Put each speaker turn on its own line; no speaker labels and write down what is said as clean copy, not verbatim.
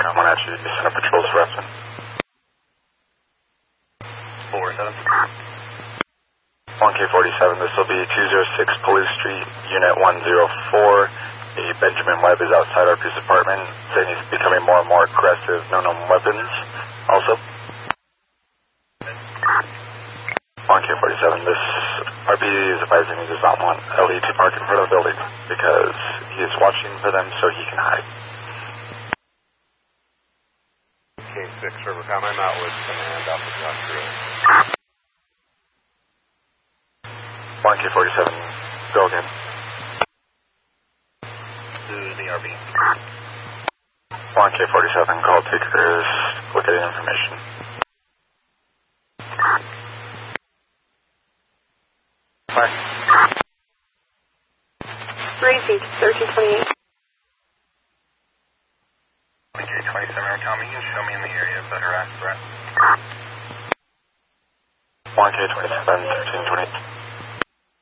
I'm on actually Center Patrols Reston.
4-7.
1K47, this will be 206 Police Street, Unit 104. A Benjamin Webb is outside our police department, saying he's becoming more and more aggressive, no known weapons. Also, 1K47, this RP is advising he does not want LE to park in front of the building because he is watching for them so he can hide.
K6, Rivercom, I'm out with command off the Josh Green.
1K47, go again.
To the RB.
1K47, call takers, look at the information. Bye.
Received, 1328.
1K27, Tommy, you can show me in the area of the harassed threat.
1K27, 1328.